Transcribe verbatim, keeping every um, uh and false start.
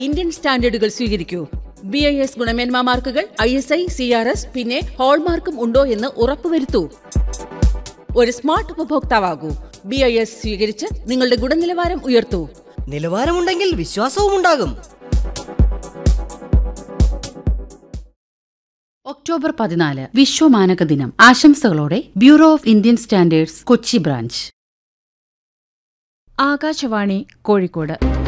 Indian സ്റ്റാൻഡേർഡുകൾ സ്വീകരിക്കൂ. B I S ഗുണമേന്മാ മാർക്കുകൾ, I S I, C R S, പിന്നെ ഹോൾമാർക്കും ഉണ്ടോ എന്ന് ഉറപ്പുവരുത്തൂ. ഒരു സ്മാർട്ട് ഉപഭോക്താവാകൂ. ബി ഐ എസ് സ്വീകരിച്ച് നിങ്ങളുടെ ഗുണനിലവാരം ഉയർത്തൂ. നിലവാരമുണ്ടെങ്കിൽ വിശ്വാസവും ഉണ്ടാകും. ഒക്ടോബർ പതിനാല് വിശ്വമാനക ദിനം. ആശംസകളോടെ bureau of Indian standards, Kochi branch. Akashvani Kozhikode.